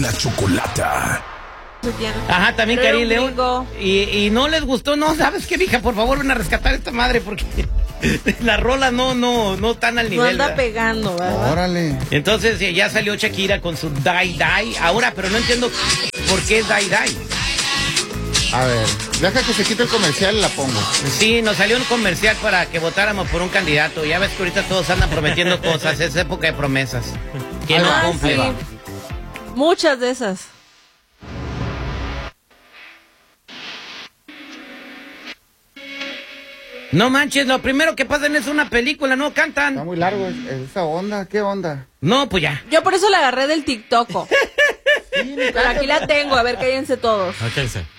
la chocolata. Ajá, también Karim León. Y no les gustó, no, ¿sabes qué, mija? Por favor, ven a rescatar a esta madre porque la rola no están al nivel. No anda ¿verdad? pegando, ¿verdad? Órale. Entonces ya salió Shakira con su Die Die. Ahora, pero no entiendo por qué es Die Die. A ver, deja que se quite el comercial y la pongo. Sí, nos salió un comercial para que votáramos por un candidato. Ya ves que ahorita todos andan prometiendo cosas. Es época de promesas. Que no cumple. Sí. Va. Muchas de esas. No manches, lo primero que pasan es una película, no Está cantan. muy largo esa onda, ¿qué onda? No, pues ya. Yo por eso la agarré del TikTok. Sí, Pero aquí la tengo, a ver, cállense todos. Cállense.